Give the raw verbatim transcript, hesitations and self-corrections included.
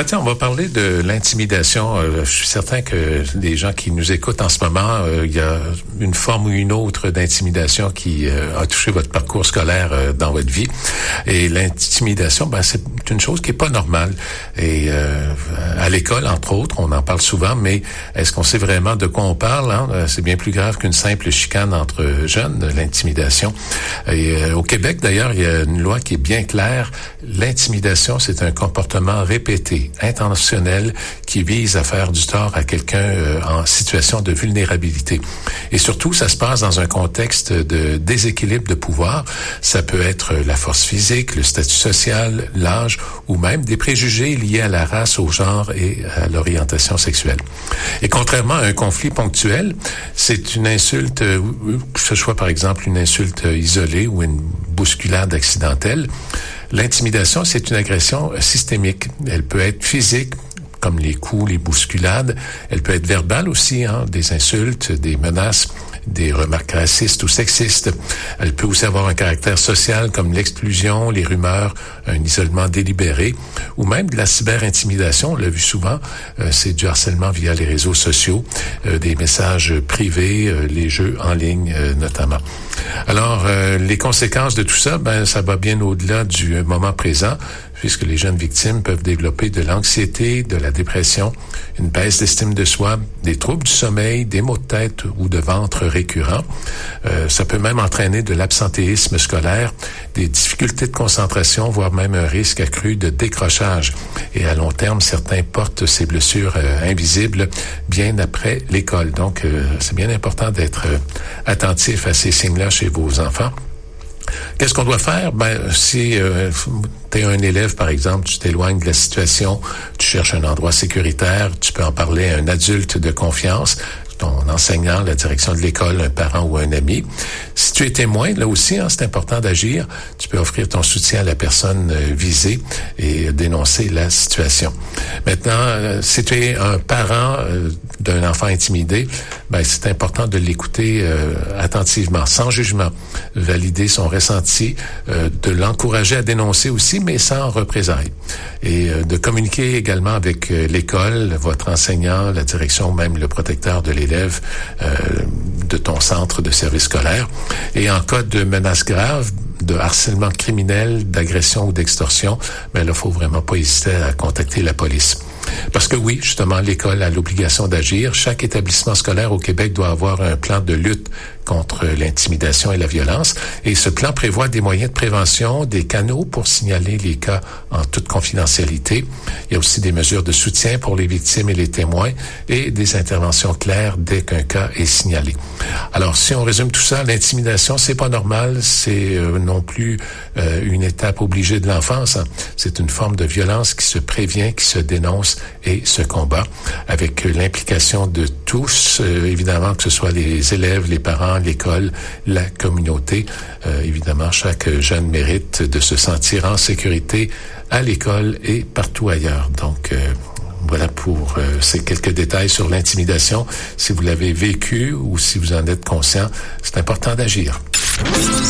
fait, on va parler de l'intimidation. Euh, je suis certain que les gens qui nous écoutent en ce moment, euh, il y a une forme ou une autre d'intimidation qui euh, a touché votre parcours scolaire euh, dans votre vie. Et l'intimidation, ben, c'est une chose qui est pas normale. Et euh, à l'école, entre autres, on en parle souvent, mais est-ce qu'on sait vraiment de quoi on parle? Hein? C'est bien plus grave qu'une simple chicane entre jeunes, l'intimidation. Et euh, au Québec, d'ailleurs, il y a une loi qui est bien claire. L'intimidation, c'est un comportement répété, intentionnel, qui vise à faire du tort à quelqu'un euh, en situation de vulnérabilité. Et surtout, ça se passe dans un contexte de déséquilibre de pouvoir. Ça peut être la force physique, le statut social, l'âge, ou même des préjugés liés à la race, au genre et à l'orientation sexuelle. Et contrairement à un conflit ponctuel, c'est une insulte, que ce soit par exemple une insulte isolée ou une bousculade accidentelle. L'intimidation, c'est une agression systémique. Elle peut être physique, comme les coups, les bousculades. Elle peut être verbale aussi, hein, des insultes, des menaces, des remarques racistes ou sexistes. Elle peut aussi avoir un caractère social comme l'exclusion, les rumeurs, un isolement délibéré ou même de la cyber-intimidation. On l'a vu souvent, euh, c'est du harcèlement via les réseaux sociaux, euh, des messages privés, euh, les jeux en ligne euh, notamment. Alors, euh, les conséquences de tout ça, ben, ça va bien au-delà du moment présent, puisque les jeunes victimes peuvent développer de l'anxiété, de la dépression, une baisse d'estime de soi, des troubles du sommeil, des maux de tête ou de ventre récurrents. Euh, ça peut même entraîner de l'absentéisme scolaire, des difficultés de concentration, voire même un risque accru de décrochage. Et à long terme, certains portent ces blessures euh, invisibles bien après l'école. Donc, euh, c'est bien important d'être euh, attentif à ces signes-là chez vos enfants. Qu'est-ce qu'on doit faire? Ben, si euh, tu es un élève, par exemple, tu t'éloignes de la situation, tu cherches un endroit sécuritaire, tu peux en parler à un adulte de confiance, ton enseignant, la direction de l'école, un parent ou un ami. Si tu es témoin, là aussi, hein, c'est important d'agir. Tu peux offrir ton soutien à la personne euh, visée et dénoncer la situation. Maintenant, euh, si tu es un parent euh, d'un enfant intimidé, ben c'est important de l'écouter euh, attentivement, sans jugement, valider son ressenti, euh, de l'encourager à dénoncer aussi, mais sans représailles. Et euh, de communiquer également avec euh, l'école, votre enseignant, la direction, même le protecteur de l'élève euh, de ton centre de service scolaire. Et en cas de menaces graves, de harcèlement criminel, d'agression ou d'extorsion, ben là, il faut vraiment pas hésiter à contacter la police. Parce que oui, justement, l'école a l'obligation d'agir. Chaque établissement scolaire au Québec doit avoir un plan de lutte contre l'intimidation et la violence. Et ce plan prévoit des moyens de prévention, des canaux pour signaler les cas en toute confidentialité. Il y a aussi des mesures de soutien pour les victimes et les témoins et des interventions claires dès qu'un cas est signalé. Alors, si on résume tout ça, l'intimidation, c'est pas normal, c'est euh, non plus euh, une étape obligée de l'enfance. Hein. C'est une forme de violence qui se prévient, qui se dénonce et se combat avec euh, l'implication de tous, euh, évidemment, que ce soit les élèves, les parents, l'école, la communauté. Euh, évidemment, chaque jeune mérite de se sentir en sécurité à l'école et partout ailleurs. Donc, euh, voilà pour euh, ces quelques détails sur l'intimidation. Si vous l'avez vécu ou si vous en êtes conscient, c'est important d'agir.